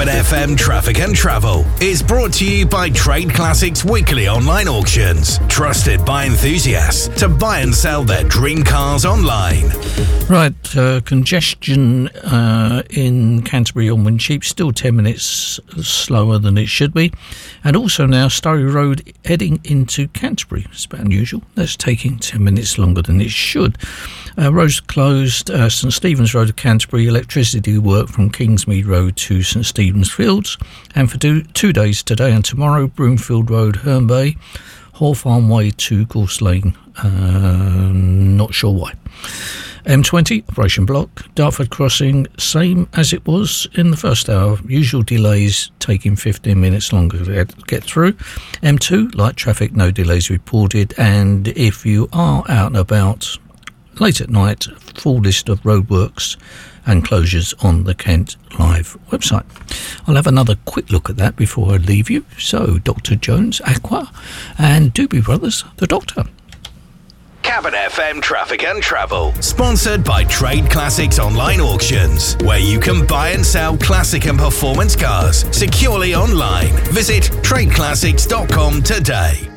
Cabin FM Traffic and Travel is brought to you by Trade Classics Weekly Online Auctions. Trusted by enthusiasts to buy and sell their dream cars online. Right, congestion in Canterbury on Wincheap, still 10 minutes slower than it should be. And also now Surrey Road heading into Canterbury. It's a bit unusual. That's taking 10 minutes longer than it should. Roads closed, St Stephen's Road to Canterbury, electricity work from Kingsmead Road to St Stephen's Fields. And for 2 days, today and tomorrow, Broomfield Road, Herne Bay, Hawthorne Way to Gorse Lane. Not sure why. M20, Operation Block, Dartford Crossing, same as it was in the first hour. Usual delays taking 15 minutes longer to get through. M2, light traffic, no delays reported. And if you are out and about late at night, full list of roadworks and closures on the Kent Live website. I'll have another quick look at that before I leave you. So, Dr. Jones, Aqua, and Doobie Brothers, the Doctor. Cabin FM Traffic and Travel, sponsored by Trade Classics Online Auctions, where you can buy and sell classic and performance cars securely online. Visit tradeclassics.com today.